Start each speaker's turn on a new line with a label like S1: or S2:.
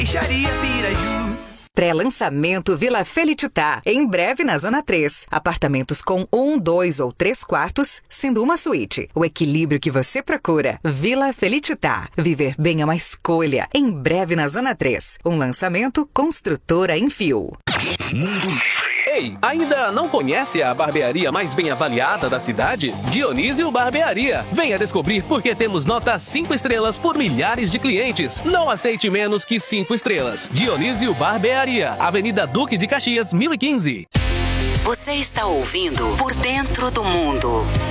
S1: Peixaria Piraju.
S2: Pré-lançamento Vila Felititá, em breve na Zona 3. Apartamentos com 1, 2 ou 3 quartos, sendo uma suíte. O equilíbrio que você procura. Vila Felititá. Viver bem é uma escolha. Em breve na Zona 3. Um lançamento Construtora Enfio.
S3: Ei, ainda não conhece a barbearia mais bem avaliada da cidade? Dionísio Barbearia. Venha descobrir por que temos nota 5 estrelas por milhares de clientes. Não aceite menos que 5 estrelas. Dionísio Barbearia, Avenida Duque de Caxias, 1015.
S4: Você está ouvindo Por Dentro do Mundo.